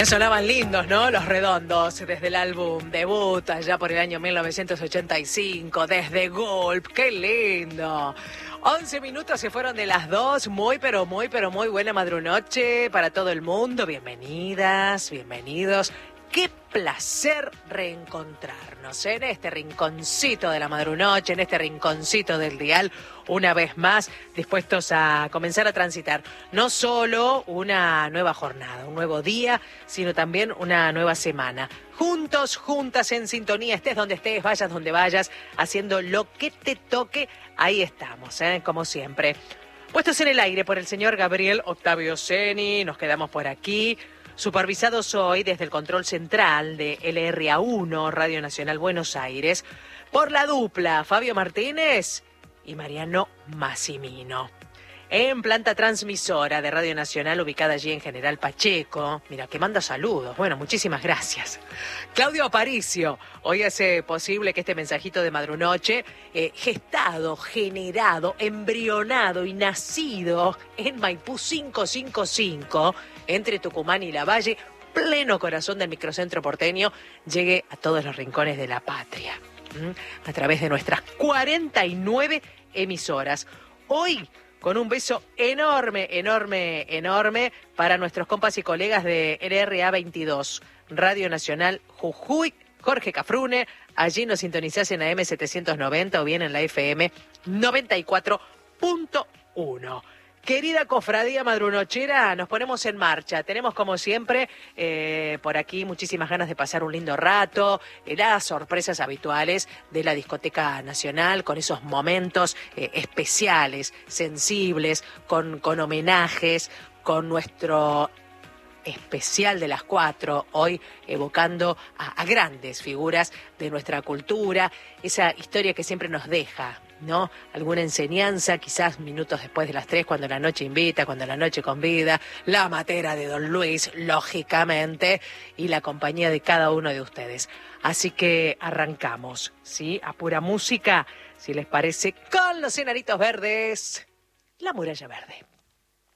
sonaban lindos, ¿no? Los Redondos, desde el álbum debut, allá por el año 1985, desde Gulp. ¡Qué lindo! 11 minutos se fueron de las 2, muy buena madrunoche para todo el mundo. Bienvenidas, bienvenidos. Qué placer reencontrarnos en este rinconcito de la madrunoche, en este rinconcito del dial, una vez más dispuestos a comenzar a transitar no solo una nueva jornada, un nuevo día, sino también una nueva semana. Juntos, juntas, en sintonía, estés donde estés, vayas donde vayas, haciendo lo que te toque, ahí estamos, como siempre. Puestos en el aire por el señor Gabriel Octavio Ceni, nos quedamos por aquí. Supervisados hoy desde el control central de LRA1, Radio Nacional Buenos Aires, por la dupla Fabio Martínez y Mariano Massimino. En planta transmisora de Radio Nacional, ubicada allí en General Pacheco, mira, que manda saludos, bueno, muchísimas gracias. Claudio Aparicio, hoy hace posible que este mensajito de madrunoche, gestado, generado, embrionado y nacido en Maipú 555, entre Tucumán y Lavalle, pleno corazón del microcentro porteño, llegue a todos los rincones de la patria, a través de nuestras 49 emisoras. Hoy, con un beso enorme para nuestros compas y colegas de LRA 22, Radio Nacional Jujuy, Jorge Cafrune, allí nos sintonizás en AM 790 o bien en la FM 94.1. Querida cofradía madrunochera, nos ponemos en marcha. Tenemos, como siempre, por aquí muchísimas ganas de pasar un lindo rato, las sorpresas habituales de la Discoteca Nacional, con esos momentos especiales, sensibles, con homenajes, con nuestro especial de las 4, hoy evocando a grandes figuras de nuestra cultura, esa historia que siempre nos deja, ¿no? Alguna enseñanza, quizás minutos después de las 3, cuando la noche invita, cuando la noche convida, la matera de Don Luis, lógicamente, y la compañía de cada uno de ustedes. Así que arrancamos, ¿sí? A pura música, si les parece, con los Enanitos Verdes, La Muralla Verde.